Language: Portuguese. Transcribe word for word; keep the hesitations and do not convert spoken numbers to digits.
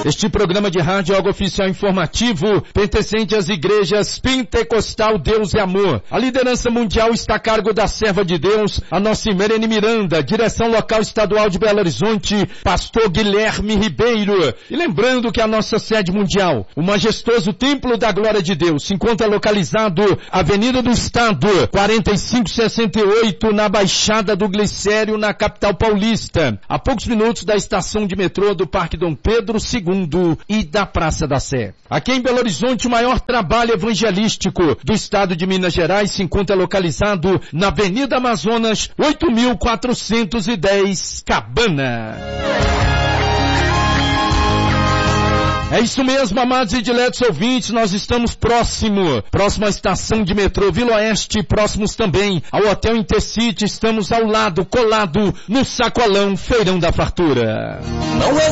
Este programa de rádio é algo oficial informativo, pertencente às igrejas Pentecostal Deus e Amor. A liderança mundial está a cargo da serva de Deus, a nossa Irene Miranda, direção local estadual de Belo Horizonte, pastor Guilherme Ribeiro. E lembrando que a nossa sede mundial, o majestoso Templo da Glória de Deus, se encontra localizado Avenida do Estado, quarenta e cinco sessenta e oito, na Baixada do Glicério, na capital paulista, a poucos minutos da estação de metrô do Parque Dom Pedro segundo e da Praça da Sé. Aqui em Belo Horizonte, o maior trabalho evangelístico do estado de Minas Gerais se encontra localizado na Avenida Amazonas, oito mil quatrocentos e dez, Cabana. É isso mesmo, amados e diletos ouvintes, nós estamos próximo, próximo à estação de metrô Vila Oeste, próximos também ao Hotel Intercity, estamos ao lado, colado, no Sacolão Feirão da Fartura. Não é